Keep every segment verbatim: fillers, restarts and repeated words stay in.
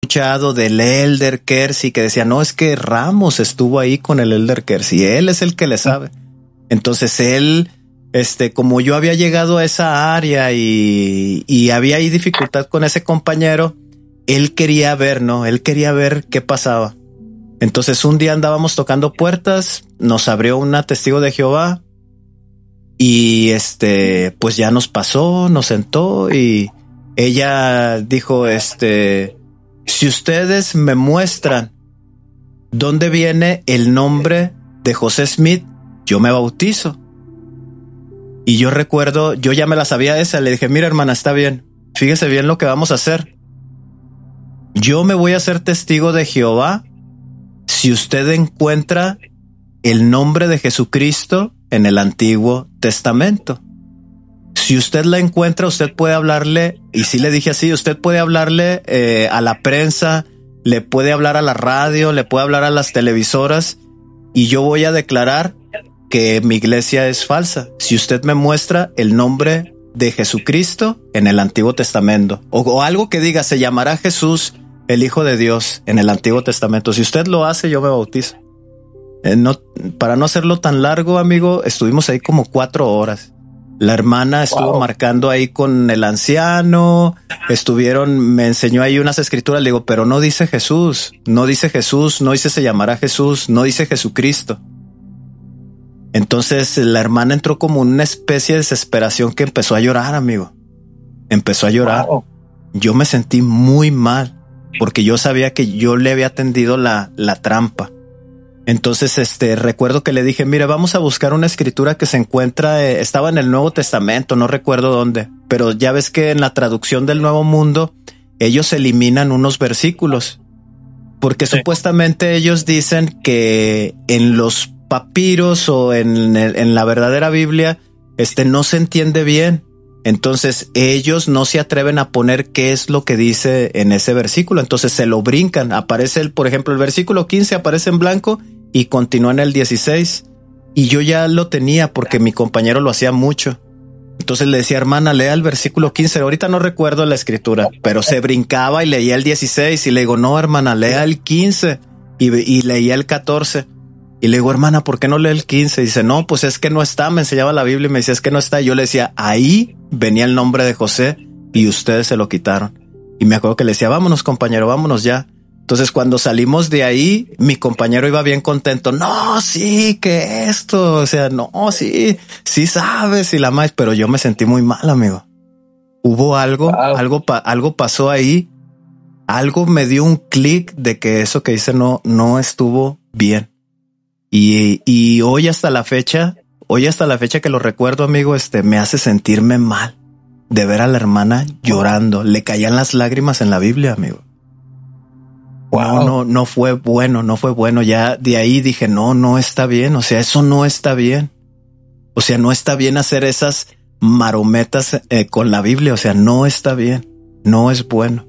escuchado del Elder Kersey que decía, no, es que Ramos estuvo ahí con el Elder Kersey, él es el que le sabe. Entonces él, este, como yo había llegado a esa área y, y había ahí dificultad con ese compañero, él quería ver, ¿no? Él quería ver qué pasaba. Entonces un día andábamos tocando puertas, nos abrió una testigo de Jehová y este, pues ya nos pasó, nos sentó y ella dijo, este, si ustedes me muestran dónde viene el nombre de José Smith, yo me bautizo. Y yo recuerdo, yo ya me la sabía esa, le dije, mira hermana, está bien, fíjese bien lo que vamos a hacer. Yo me voy a hacer testigo de Jehová si usted encuentra el nombre de Jesucristo en el Antiguo Testamento. Si usted la encuentra, usted puede hablarle, y sí le dije así, usted puede hablarle eh, a la prensa, le puede hablar a la radio, le puede hablar a las televisoras, y yo voy a declarar que mi iglesia es falsa. Si usted me muestra el nombre de Jesucristo en el Antiguo Testamento, o, o algo que diga, se llamará Jesús, el Hijo de Dios, en el Antiguo Testamento. Si usted lo hace, yo me bautizo. Eh, no, para no hacerlo tan largo, amigo, estuvimos ahí como cuatro horas. La hermana estuvo wow. marcando ahí con el anciano, estuvieron, me enseñó ahí unas escrituras, le digo, pero no dice Jesús, no dice Jesús, no dice se llamará Jesús, no dice Jesucristo. Entonces la hermana entró como una especie de desesperación que empezó a llorar, amigo. Empezó a llorar. Wow. Yo me sentí muy mal porque yo sabía que yo le había tendido la, la trampa. Entonces, este, recuerdo que le dije, mire, vamos a buscar una escritura que se encuentra, eh, estaba en el Nuevo Testamento, no recuerdo dónde, pero ya ves que en la traducción del Nuevo Mundo, ellos eliminan unos versículos, porque sí. supuestamente ellos dicen que en los papiros o en, el, en la verdadera Biblia, este, no se entiende bien. Entonces ellos no se atreven a poner qué es lo que dice en ese versículo. Entonces se lo brincan. Aparece el, por ejemplo, el versículo quince aparece en blanco y continúa en el dieciséis. Y yo ya lo tenía porque mi compañero lo hacía mucho. Entonces le decía, hermana, lea el versículo quince. Ahorita no recuerdo la escritura, pero se brincaba y leía el dieciséis. Y le digo, no, hermana, lea el quince. Y, y leía el catorce. Y le digo, hermana, ¿por qué no lee el quince? Y dice, no, pues es que no está. Me enseñaba la Biblia y me decía, es que no está. Y yo le decía, ahí venía el nombre de José y ustedes se lo quitaron. Y me acuerdo que le decía, vámonos, compañero, vámonos ya. Entonces, cuando salimos de ahí, mi compañero iba bien contento. No, sí, que esto, o sea, no, sí, sí sabes, y la más, pero yo me sentí muy mal, amigo. Hubo algo, wow. algo, algo pasó ahí. Algo me dio un clic de que eso que hice no, no estuvo bien. Y, y hoy hasta la fecha, hoy hasta la fecha que lo recuerdo, amigo, este, me hace sentirme mal de ver a la hermana llorando. Le caían las lágrimas en la Biblia, amigo. Wow. No, no, no fue bueno, no fue bueno. Ya de ahí dije, no, no está bien. O sea, eso no está bien. O sea, no está bien hacer esas marometas eh, con la Biblia. O sea, no está bien. No es bueno.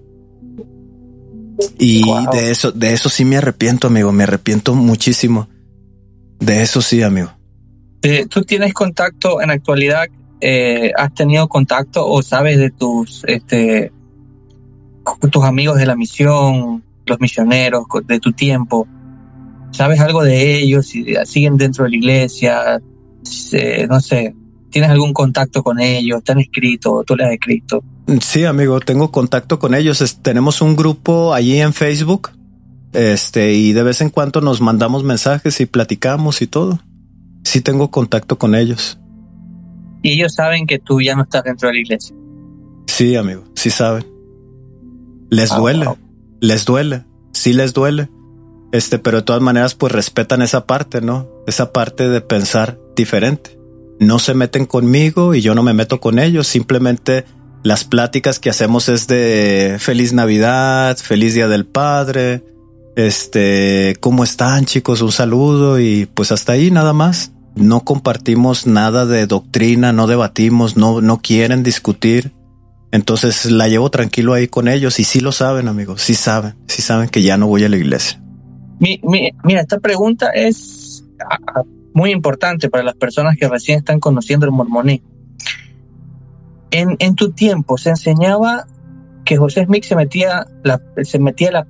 Y wow. de eso, de eso sí me arrepiento, amigo. Me arrepiento muchísimo. De eso sí, amigo. Eh, ¿Tú tienes contacto en la actualidad? Eh, ¿Has tenido contacto o sabes de tus, este, tus amigos de la misión, los misioneros de tu tiempo? ¿Sabes algo de ellos? Si siguen dentro de la iglesia, eh, no sé, ¿tienes algún contacto con ellos? ¿Te han escrito? ¿Tú les has escrito? Sí, amigo, tengo contacto con ellos. Es, tenemos un grupo allí en Facebook. Este, y de vez en cuando nos mandamos mensajes y platicamos y todo. Sí tengo contacto con ellos. ¿Y ellos saben que tú ya no estás dentro de la iglesia? Sí, amigo, sí saben. Les oh, duele, wow. les duele, sí les duele. Este, pero de todas maneras, pues respetan esa parte, ¿no? Esa parte de pensar diferente. No se meten conmigo y yo no me meto con ellos. Simplemente las pláticas que hacemos es de feliz Navidad, feliz Día del Padre. Este, ¿cómo están, chicos? Un saludo y pues hasta ahí nada más. No compartimos nada de doctrina, no debatimos, no, no quieren discutir. Entonces la llevo tranquilo ahí con ellos y sí lo saben, amigos, sí saben, sí saben que ya no voy a la iglesia. Mi, mi, mira, esta pregunta es muy importante para las personas que recién están conociendo el mormonismo. En, en tu tiempo se enseñaba que José Smith se metía la, se metía la